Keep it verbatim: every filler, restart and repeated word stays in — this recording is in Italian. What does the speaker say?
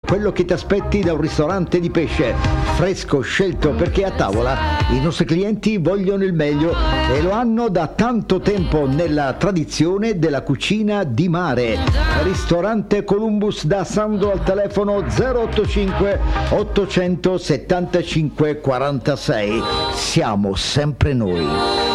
quello che ti aspetti da un ristorante di pesce, fresco, scelto, perché a tavola i nostri clienti vogliono il meglio e lo hanno da tanto tempo nella tradizione della cucina di mare. Ristorante Columbus da Sandro al telefono zero ottocinque ottocentosettantacinque quarantasei. Siamo sempre noi.